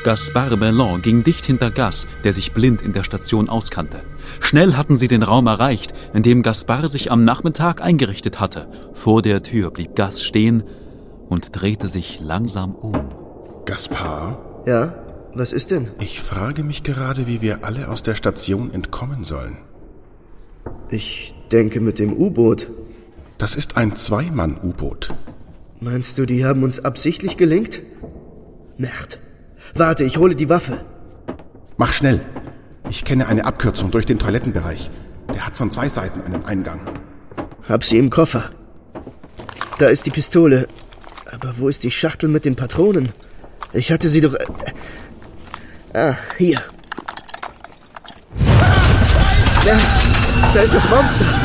Gaspard Bellon ging dicht hinter Gas, der sich blind in der Station auskannte. Schnell hatten sie den Raum erreicht, in dem Gaspard sich am Nachmittag eingerichtet hatte. Vor der Tür blieb Gas stehen und drehte sich langsam um. Gaspard? Ja, was ist denn? Ich frage mich gerade, wie wir alle aus der Station entkommen sollen. Ich denke mit dem U-Boot. Das ist ein Zweimann-U-Boot. Meinst du, die haben uns absichtlich gelenkt? Merd. Warte, ich hole die Waffe. Mach schnell. Ich kenne eine Abkürzung durch den Toilettenbereich. Der hat von 2 Seiten einen Eingang. Hab sie im Koffer. Da ist die Pistole. Aber wo ist die Schachtel mit den Patronen? Ich hatte sie doch... hier. Da ist das Monster.